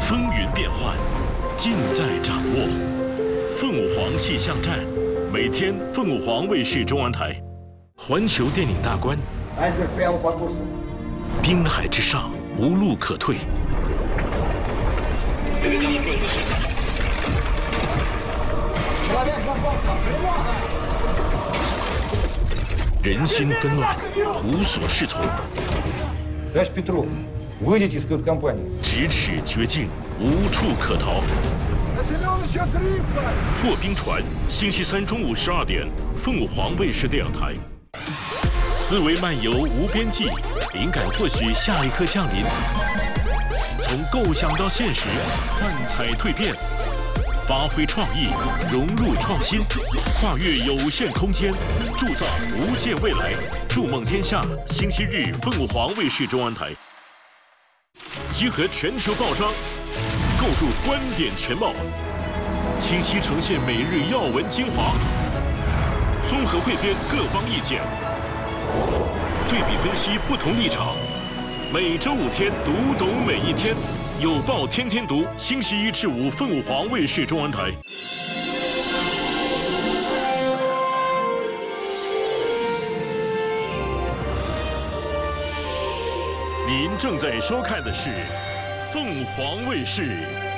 风云变幻，尽在掌握。凤舞凰气象站，每天凤舞凰卫视中文台。环球电影大观，滨海之上无路可退。人心纷乱，无所适从。 Товарищ Петров, выйдите из кают-компании. 咫尺绝境，无处可逃。破冰船，星期三中午12点，凤舞凰卫视电影台。思维漫游无边际，灵感或许下一刻降临。从构想到现实，幻彩蜕变。发挥创意，融入创新，跨越有限空间，铸造无限未来。筑梦天下，星期日凤舞凰卫视中文台。集合全球报章，构筑观点全貌，清晰呈现每日要闻精华，综合汇编各方意见，对比分析不同立场。每周5天，读懂每一天。有报天天读，星期1至5，凤舞凰卫视中文台。您正在收看的是凤凰卫视。